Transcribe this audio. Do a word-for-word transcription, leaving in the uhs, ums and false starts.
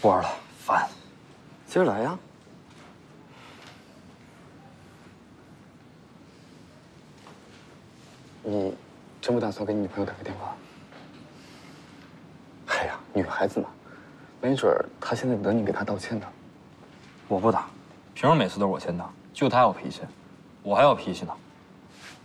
不玩了，烦。 接着来呀。你真不打算给你女朋友打个电话？哎呀，女孩子嘛，没准儿她现在等你给她道歉呢。 我不打，凭什么每次都是我先打？就他有脾气，我还有脾气呢。